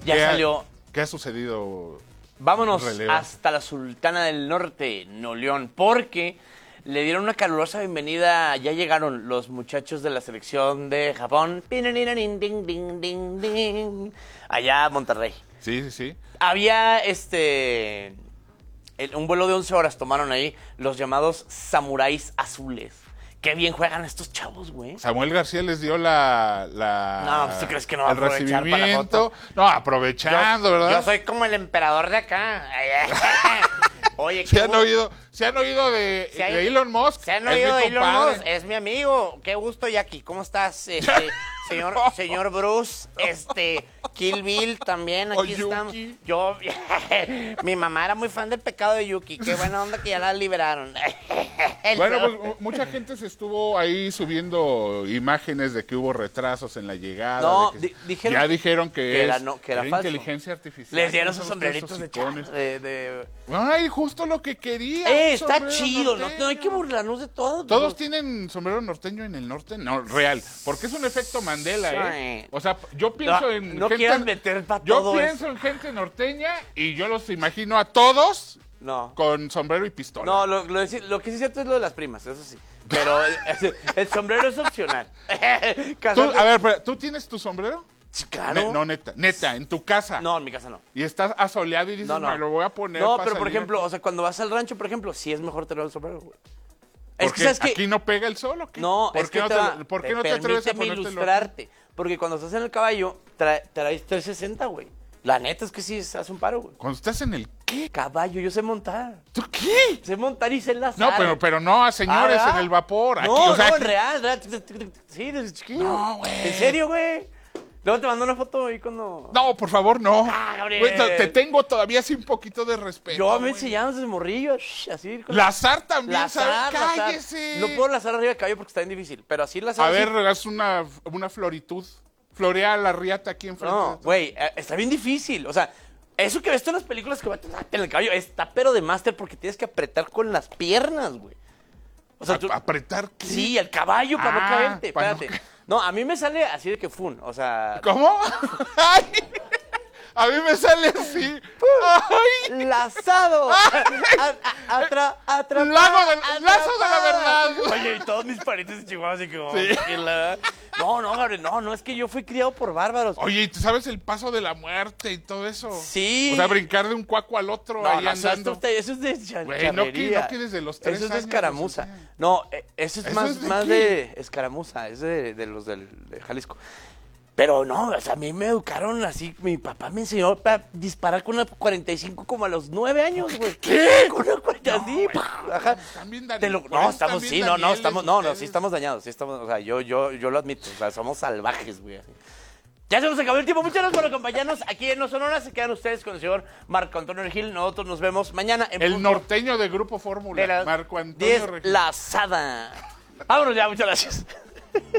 Ya salió. ¿Qué ha sucedido? Vámonos Relevo. hasta la Sultana del Norte, Nuevo León, porque le dieron una calurosa bienvenida. Ya llegaron los muchachos de la selección de Japón. Allá a Monterrey. Sí. Había un vuelo de 11 horas tomaron ahí los llamados samuráis azules. Qué bien juegan estos chavos, güey. Samuel García les dio No, pues, ¿tú crees que no va a el aprovechar para la recibimiento? No, aprovechando, ¿verdad? Yo soy como el emperador de acá. Oye, ¿Se han oído de Elon Musk? ¿Se han Es oído mi de Elon compadre. Musk? Es mi amigo. Qué gusto, Jackie. ¿Cómo estás? Señor Bruce, Kill Bill también, aquí estamos. Yuki. Yo, mi mamá era muy fan del pecado de Yuki. Qué buena onda que ya la liberaron. Bueno, pues mucha gente se estuvo ahí subiendo imágenes de que hubo retrasos en la llegada. No, de que dijeron ya dijeron que era era falso. inteligencia artificial. Les dieron ¿Cómo sus son ustedes, sombreritos esos de sicones? de... Ay, justo lo que quería. Está sombrero chido, norteño. no hay que burlarnos de todo. ¿Todos tienen sombrero norteño en el norte? No, real. Porque es un efecto Mandela, ¿eh? O sea, yo pienso en no gente... quieran meter para Yo todo pienso eso. en gente norteña y yo los imagino a todos No. con sombrero y pistola. No, lo que sí es cierto es lo de las primas, eso sí. Pero el sombrero es opcional. A ver, pero, ¿tú tienes tu sombrero? Sí, claro. No, neta, en tu casa. No, en mi casa no. Y estás asoleado y dices, No. me lo voy a poner No, para pero por salir". ejemplo, o sea, cuando vas al rancho, por ejemplo, sí es mejor tener el sombrero, güey. Es ¿Por que qué? sabes que ¿Aquí no pega el sol o qué? no, ¿Por es qué que ¿por qué no te atreves a permíteme ponértelo? ilustrarte, porque cuando estás en el caballo traes 360, güey. La neta es que sí hace un paro, güey. Cuando estás en el ¿qué? Caballo, yo sé montar. ¿Tú qué? Sé montar y sé enlazar. No, pero no a señores ¿verdad? en el vapor. Aquí, No, o sea, no, aquí- real. Sí, desde chiquillo. No, güey. ¿En serio, güey? Luego te mando una foto ahí cuando... No, por favor, no. Gabriel. Güey, te tengo todavía así un poquito de respeto. Yo me güey. enseñaba desde morrillo, así. Lazar también, Lazar, ¿sabes? lazar. Cállese. No puedo lazar arriba de caballo porque está bien difícil, pero así lazar. A así- ver, haz una floritud. Florea la riata aquí enfrente. No, güey, está bien difícil. O sea, eso que ves tú en las películas que va en el caballo está pero de máster porque tienes que apretar con las piernas, güey. O sea, ¿Apretar qué? Sí, el caballo para no Ah, caerte, para no espérate. No, a mí me sale así de que fun, o sea... ¿Cómo? Ay, a mí me sale así. Ay. ¡Lazado! Lazo de la verdad. Oye, y todos mis parientes de Chihuahua así como... No, Gabriel, no, es que yo fui criado por bárbaros. Oye, ¿y tú sabes el paso de la muerte y todo eso? Sí. O sea, brincar de un cuaco al otro ahí andando. Eso es de Güey, no que desde los 3 Eso es de años, escaramuza. o sea. No, eso es ¿Eso más, es de más qué? de escaramuza, es de los de Jalisco. Pero no, o sea, a mí me educaron así, mi papá me enseñó a disparar con una 45 como a los 9 años, güey. ¿Qué? Con una 40 así, ajá. Están bien No, estamos, sí, sí estamos dañados, sí estamos, o sea, yo lo admito, o sea, somos salvajes, güey. Así. Ya se nos acabó el tiempo, muchas gracias por acompañarnos aquí en No Sonora, se quedan ustedes con el señor Marco Antonio Regil, nosotros nos vemos mañana en El punto norteño de Grupo Fórmula, de las Marco Antonio 10, Regil. Lazada. Vámonos ya, muchas gracias.